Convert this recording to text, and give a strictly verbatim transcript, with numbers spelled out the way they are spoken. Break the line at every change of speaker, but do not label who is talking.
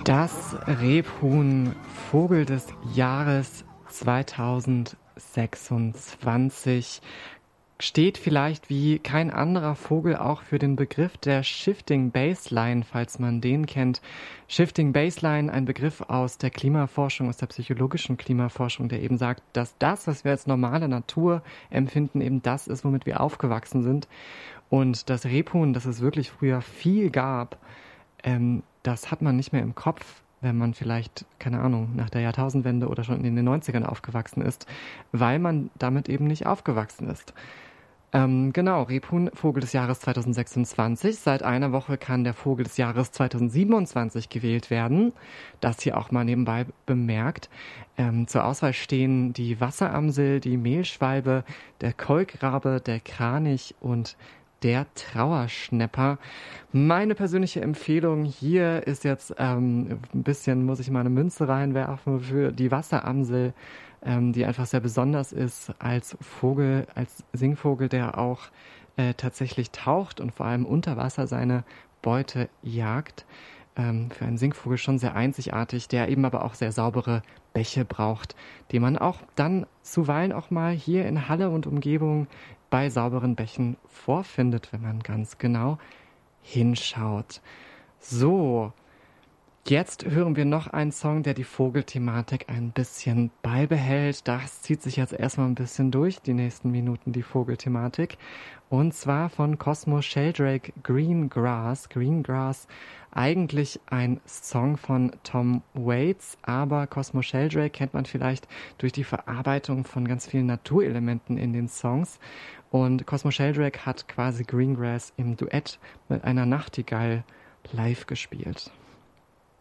Das Rebhuhn, Vogel des Jahres zweitausendsechsundzwanzig, steht vielleicht wie kein anderer Vogel auch für den Begriff der Shifting Baseline, falls man den kennt. Shifting Baseline, ein Begriff aus der Klimaforschung, aus der psychologischen Klimaforschung, der eben sagt, dass das, was wir als normale Natur empfinden, eben das ist, womit wir aufgewachsen sind. Und das Rebhuhn, das es wirklich früher viel gab, ähm, das hat man nicht mehr im Kopf, wenn man vielleicht, keine Ahnung, nach der Jahrtausendwende oder schon in den neunzigern aufgewachsen ist, weil man damit eben nicht aufgewachsen ist. Ähm, genau, Rebhuhn, Vogel des Jahres zweitausendsechsundzwanzig. Seit einer Woche kann der Vogel des Jahres zweitausendsiebenundzwanzig gewählt werden. Das hier auch mal nebenbei bemerkt. Ähm, zur Auswahl stehen die Wasseramsel, die Mehlschwalbe, der Kolkrabe, der Kranich und der Trauerschnäpper. Meine persönliche Empfehlung hier ist jetzt ähm, ein bisschen, muss ich mal eine Münze reinwerfen für die Wasseramsel, ähm, die einfach sehr besonders ist als Vogel, als Singvogel, der auch äh, tatsächlich taucht und vor allem unter Wasser seine Beute jagt. Ähm, für einen Singvogel schon sehr einzigartig, der eben aber auch sehr saubere Bäche braucht, die man auch dann zuweilen auch mal hier in Halle und Umgebung bei sauberen Bächen vorfindet, wenn man ganz genau hinschaut. So, jetzt hören wir noch einen Song, der die Vogelthematik ein bisschen beibehält. Das zieht sich jetzt erstmal ein bisschen durch, die nächsten Minuten, die Vogelthematik. Und zwar von Cosmo Sheldrake, Greengrass. Greengrass, eigentlich ein Song von Tom Waits, aber Cosmo Sheldrake kennt man vielleicht durch die Verarbeitung von ganz vielen Naturelementen in den Songs. Und Cosmo Sheldrake hat quasi Greengrass im Duett mit einer Nachtigall live gespielt.